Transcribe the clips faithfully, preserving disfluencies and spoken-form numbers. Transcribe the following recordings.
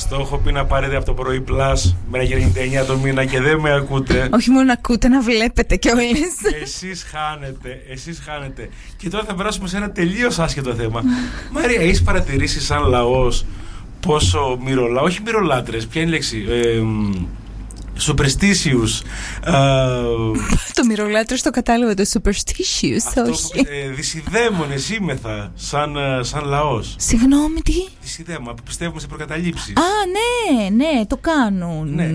Στο έχω πει να πάρετε από το πρωί Plus με ένα ενενήντα εννιά το μήνα και δεν με ακούτε. Όχι μόνο να ακούτε, να βλέπετε κιόλας. Εσείς χάνετε, εσείς χάνετε. Και τώρα θα περάσουμε σε ένα τελείως άσχετο θέμα. Μαρία, έχεις παρατηρήσει σαν λαός πόσο μυρολά, όχι μυρολάτρες, ποια είναι η λέξη, ε, superstitious. Το μυρολάτρες το κατάλαβα, το superstitious, αυτό, όχι. Ε, δυσιδαίμονες σήμεθα σαν, σαν λαός. Συγγνώμη, τι? Δυσιδαίμα, που πιστεύουμε σε προκαταλήψεις. Α, ναι, ναι, το κάνουν. Ναι.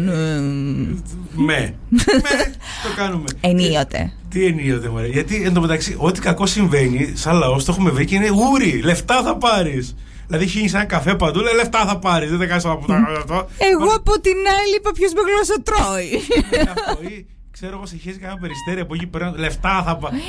Με. Με, το κάνουμε. Ενίοτε. Τι ενίοτε, μωρέ. Γιατί εν τω μεταξύ, ό,τι κακό συμβαίνει, σαν λαός το έχουμε βρει και είναι ούρι. Λεφτά θα πάρεις. Δηλαδή χύνεις ένα καφέ παντού, λέει λεφτά θα πάρεις. Δεν θα κάνεις αυτό. Εγώ από την άλλη είπα ποιος με γλώσσα τρώει. Ή ξέρω εγώ, σε χέζει κανένα περιστέρι από εκεί πέρα. Λεφτά θα πάρεις.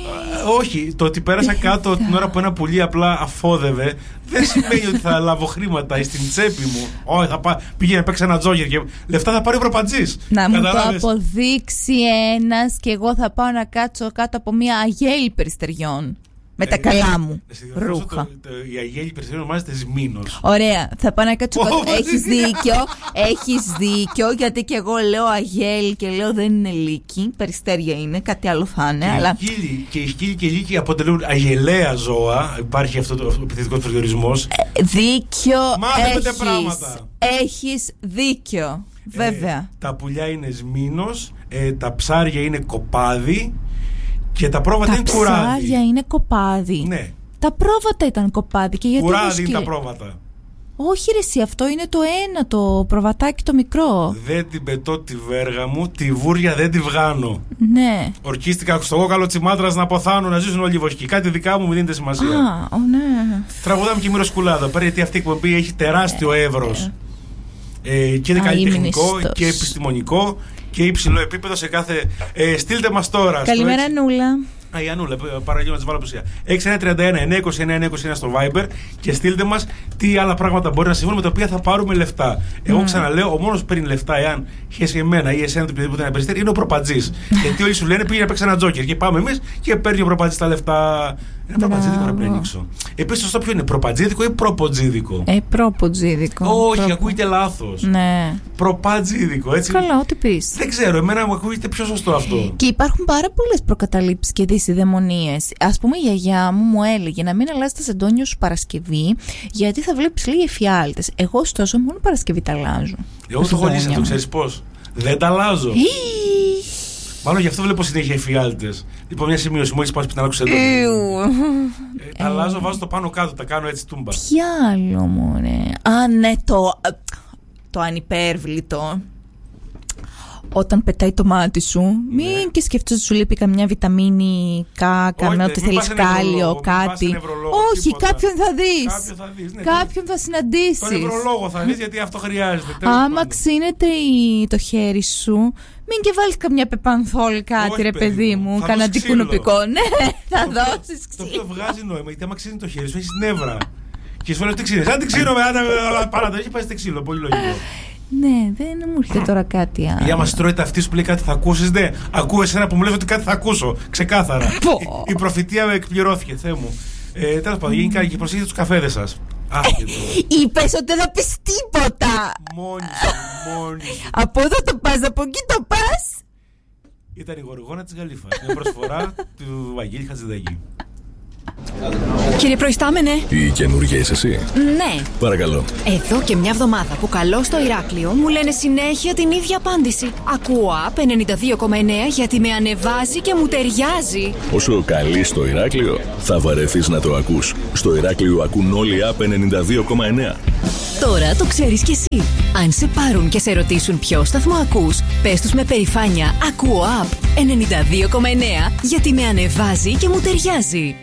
Όχι, το ότι πέρασα κάτω την ώρα που ένα πουλί απλά αφόδευε δεν σημαίνει ότι θα λάβω χρήματα στην τσέπη μου. Όχι, θα πά... πήγε να παίξει ένα τζόγερ και λεφτά θα πάρει ο προπατζής. Να μου το αποδείξει ένας και εγώ θα πάω να κάτσω κάτω από μια αγέλη περιστεριών. Με τα καλά μου ρούχα. Το, το, η αγέλη περιστεριών ονομάζεται Σμήνος. Ωραία, θα πάω να κάτσω κάτω. Έχεις δίκιο, έχεις δίκιο, γιατί και εγώ λέω αγέλη και λέω δεν είναι λύκη. Περιστέρια είναι, κάτι άλλο θα είναι. Και, αλλά... οι σκύλοι, και οι σκύλοι και οι λύκοι αποτελούν αγελαία ζώα. Υπάρχει αυτό το επιθετικό προσδιορισμός. Ε, δίκιο. Μάθετε πράγματα. Έχεις δίκιο. Βέβαια. Ε, τα πουλιά είναι Σμήνος, ε, τα ψάρια είναι κοπάδι. Και τα πρόβατα τα είναι κουράδι. Τα ψάρια είναι κοπάδι. Ναι. Τα πρόβατα ήταν κοπάδι. Και γιατί κουράδι είναι τα πρόβατα. Όχι ρε εσύ, αυτό είναι το ένα, το προβατάκι το μικρό. Δεν την πετώ τη βέργα μου, τη βούρια δεν τη βγάνω. Ναι. Ορκίστηκα στο κόκαλο της Μάτρας να αποθάνω, να ζήσουν όλοι οι βοσκοί. Κάτι δικά μου, μην δίνετε σημασία. Α, oh, ναι. Τραγουδάμε και μυροσκουλάδα. Πέρα γιατί αυτή η εκπομπή έχει τεράστιο εύρος. Ε, και είναι καλλιτεχνικό και επιστημονικό και υψηλό επίπεδο σε κάθε. Ε, στείλτε μας τώρα. Καλημέρα, Νούλα. Α, η Ανούλα, παραγγείλω να τη βάλω απουσία. έξι ένα τρία ένα εννιά είκοσι εννιά είκοσι ένα στο Viber και στείλτε μας τι άλλα πράγματα μπορεί να συμβούν με τα οποία θα πάρουμε λεφτά. Εγώ mm. ξαναλέω, ο μόνος που παίρνει λεφτά, εάν χέσει εμένα ή εσένα το οποιοδήποτε ένα περιστέρι, είναι ο προπατζής. Γιατί όλοι σου λένε πήγε να παίξει ένα τζόκερ και πάμε εμείς και παίρνει ο προπατζής τα λεφτά. Είναι προπατζίδικο να πρέπει να ανοίξω. Επίσης, αυτό ποιο είναι, προπατζίδικο ή προποτζίδικο? Ε, προποτζίδικο. Όχι, Προπο... ακούγεται λάθος. Ναι. Προπατζίδικο, έτσι. Καλά, ό,τι πεις. Δεν ξέρω, εμένα μου ακούγεται πιο σωστό αυτό. Και υπάρχουν πάρα πολλές προκαταλήψεις και δυσιδαιμονίες. Ας πούμε, η γιαγιά μου μου έλεγε να μην αλλάζει τα σεντόνια σου Παρασκευή, γιατί θα βλέπεις λίγοι εφιάλτες. Εγώ, ωστόσο, μόνο Παρασκευή τα αλλάζω. Εγώ το έχω λύσει, το ξέρεις πώς? Δεν τα αλλάζω. Μάλλον γι' αυτό βλέπω συνέχεια εφιάλτες. Λοιπόν, μια σημείωση, μόλις πάω σπίτι να άκουσα εδώ. Τα αλλάζω, βάζω το πάνω κάτω, τα κάνω έτσι τούμπα. Τι άλλο, μωρέ. Α, ναι, το, το ανυπέρβλητο. Όταν πετάει το μάτι σου, ναι. Μην και σκεφτείς ότι σου λείπει καμιά βιταμίνη K, καμιά ότι θέλεις κάλιο, κάτι. Όχι, τίποτα. Κάποιον θα δεις. Κάποιον θα, δεις, ναι, κάποιον θα συναντήσεις. Τον νευρολόγο θα δεις, γιατί αυτό χρειάζεται. Άμα ξύνεται το χέρι σου, μην και βάλεις καμιά πεπανθόλ, κάτι. Όχι, ρε παιδί μου, κανένα αντικουνουπικό. Ναι, θα δώσεις ξύλο. Το οποίο βγάζει νόημα, γιατί άμα ξύνει το χέρι σου, έχεις νεύρα. Και σου λέει τι ξύνεις. Αν την ξύνω, παράδειγμα, έχει πάει ξύλο, πολύ λογικό. Ναι, δεν μου έρχεται τώρα κάτι άλλο. Η άμα στρώει αυτή σου που λέει κάτι θα ακούσεις, ναι. Ακούω εσένα που μου λες ότι κάτι θα ακούσω. Ξεκάθαρα. η, η προφητεία με εκπληρώθηκε, Θεέ μου. Ε, Τέλος πάντων, γίνει και προσέχετε τους καφέδες σας. Είπες ότι δεν θα πεις τίποτα. Μόνη σου, μόνη σου. Από εδώ το πας, από εκεί το πας. Ήταν η γοργόνα της Γαλήφας. Μια προσφορά του Βαγγέλη Χατζηδάκη. Κύριε Προϊστάμενε. Η καινούργια είσαι εσύ? Ναι. Παρακαλώ. Εδώ και μια εβδομάδα που καλώ στο Ηράκλειο μου λένε συνέχεια την ίδια απάντηση. Ακούω App ενενήντα δύο κόμμα εννέα γιατί με ανεβάζει και μου ταιριάζει. Όσο καλείς στο Ηράκλειο, θα βαρεθείς να το ακούς. Στο Ηράκλειο ακούν όλοι App ενενήντα δύο κόμμα εννέα. Τώρα το ξέρεις κι εσύ. Αν σε πάρουν και σε ρωτήσουν ποιο σταθμό ακούς, πες τους με περηφάνεια ακούω App ενενήντα δύο κόμμα εννέα γιατί με ανεβάζει και μου ταιριάζει.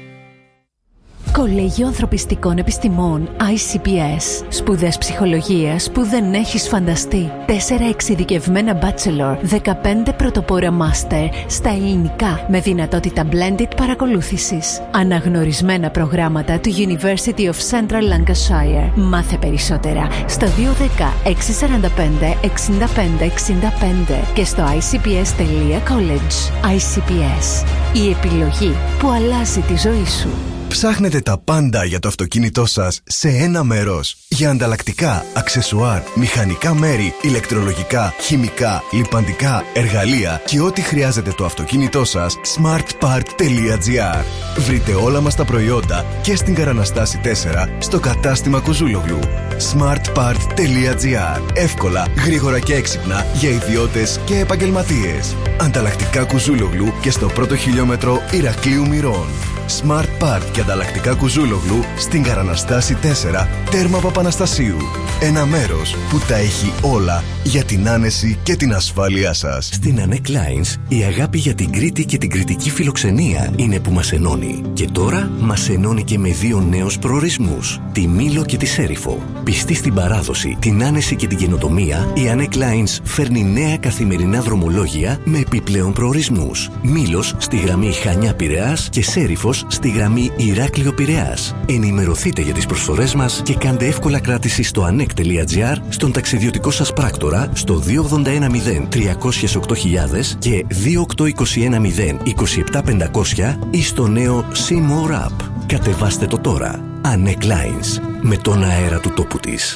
Κολέγιο Ανθρωπιστικών Επιστημών άι σι πι ες. Σπουδές ψυχολογίας που δεν έχεις φανταστεί. Τέσσερα εξειδικευμένα bachelor, δεκαπέντε πρωτοπόρα master στα ελληνικά με δυνατότητα blended παρακολούθησης. Αναγνωρισμένα προγράμματα του University of Central Lancashire. Μάθε περισσότερα στο δύο ένα μηδέν έξι τέσσερα πέντε εξήντα πέντε εξήντα πέντε και στο άι σι πι ες τελεία college. άι σι πι ες. Η επιλογή που αλλάζει τη ζωή σου. Ψάχνετε τα πάντα για το αυτοκίνητό σας σε ένα μέρος. Για ανταλλακτικά, αξεσουάρ, μηχανικά μέρη, ηλεκτρολογικά, χημικά, λιπαντικά, εργαλεία και ό,τι χρειάζεται το αυτοκίνητό σας, smartpart τελεία gr. Βρείτε όλα μας τα προϊόντα και στην Καραναστάση τέσσερα στο κατάστημα Κουζούλογλου. smartpart τελεία gr. Εύκολα, γρήγορα και έξυπνα για ιδιώτες και επαγγελματίες. Ανταλλακτικά Κουζούλογλου και στο πρώτο χιλιόμετρο Ηρακλείου Μυρών. Smart Part και ανταλλακτικά Κουζούλογλου στην Καραναστάση τέσσερα, τέρμα Παπαναστασίου. Ένα μέρος που τα έχει όλα για την άνεση και την ασφάλειά σας. Στην Ανέκ Lines, η αγάπη για την Κρήτη και την κρητική φιλοξενία είναι που μας ενώνει. Και τώρα μας ενώνει και με δύο νέους προορισμούς, τη Μήλο και τη Σέριφο. Πιστή στην παράδοση, την άνεση και την καινοτομία, η Ανέκ Lines φέρνει νέα καθημερινά δρομολόγια με επιπλέον προορισμούς. Μήλος στη γραμμή Χανιά-Πειραιάς και Σέριφος στη γραμμή Ηράκλειο-Πειραιάς. Ενημερωθείτε για τις προσφορές μας και κάντε εύκολα κράτηση στο ανεκ τελεία gr, στον ταξιδιωτικό σας πράκτορα στο δύο ογδόντα ένα μηδέν τριακόσια οκτώ χιλιάδες και δύο οκτώ είκοσι ένα μηδέν είκοσι επτά πεντακόσια ή στο νέο See More App. Κατεβάστε το τώρα. Ανέκ Lines, με τον αέρα του τόπου της.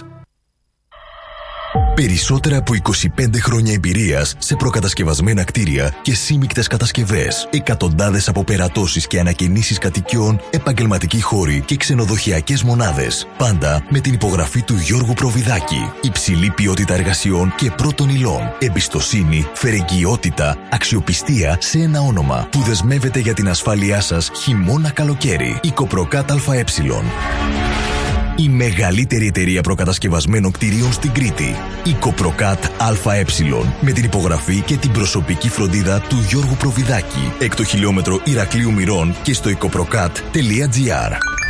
Περισσότερα από είκοσι πέντε χρόνια εμπειρίας σε προκατασκευασμένα κτίρια και σύμμικτες κατασκευές. Εκατοντάδες αποπερατώσεις και ανακαινήσεις κατοικιών, επαγγελματικοί χώροι και ξενοδοχειακές μονάδες. Πάντα με την υπογραφή του Γιώργου Προβιδάκη. Υψηλή ποιότητα εργασιών και πρώτων υλών. Εμπιστοσύνη, φερεγγιότητα, αξιοπιστία σε ένα όνομα που δεσμεύεται για την ασφάλειά σας χειμώνα καλοκαίρι. Οικοπροκάτ ΑΕ. Η μεγαλύτερη εταιρεία προκατασκευασμένων κτηρίων στην Κρήτη. Οικοπροκάτ ΑΕ. Με την υπογραφή και την προσωπική φροντίδα του Γιώργου Προβιδάκη. Έκτο χιλιόμετρο Ηρακλείου Μυρών και στο οικοπροκάτ τελεία gr.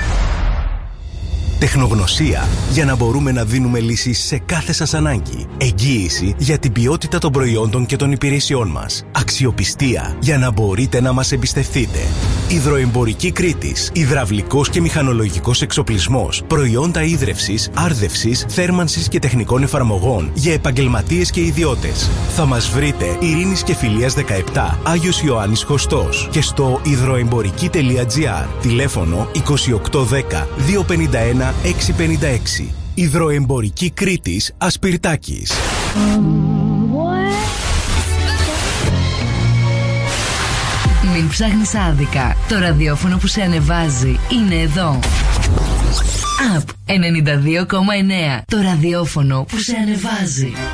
Τεχνογνωσία για να μπορούμε να δίνουμε λύσεις σε κάθε σας ανάγκη. Εγγύηση για την ποιότητα των προϊόντων και των υπηρεσιών μας. Αξιοπιστία για να μπορείτε να μας εμπιστευτείτε. Υδροεμπορική Κρήτης. Υδραυλικός και μηχανολογικός εξοπλισμός. Προϊόντα ίδρευσης, άρδευσης, θέρμανσης και τεχνικών εφαρμογών για επαγγελματίες και ιδιώτες. Θα μας βρείτε Ειρήνης και Φιλίας δεκαεπτά, Άγιος Ιωάννης Χωστός και στο υδροεμπορική τελεία gr. Τηλέφωνο είκοσι οκτώ δέκα δύο πενήντα ένα έξι πενήντα έξι. Υδροεμπορική Κρήτης Ασπιρτάκης. Μην ψάχνεις άδικα. Το ραδιόφωνο που σε ανεβάζει είναι εδώ. App ενενήντα δύο κόμμα εννέα. Το ραδιόφωνο που σε ανεβάζει.